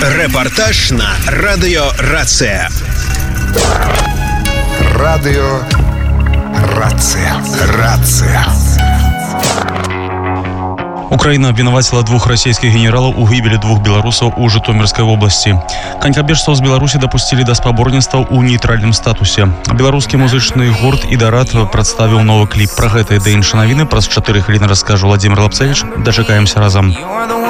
Рэпартаж на радыё Рацыя. Радыё Рацыя. Украина обвинуватила двух российских генералов у гибели двух белорусов у Житомирской области. Конькабежцев с Беларуси допустили до спаборніцтва у нейтральным статусе. Беларускі музычны гурт «Ідарат» представил новый клип. Про гэта і да іншыя навіны праз 4 хвіліны расскажу Владимир Лапцевич. Дачакаемся разом.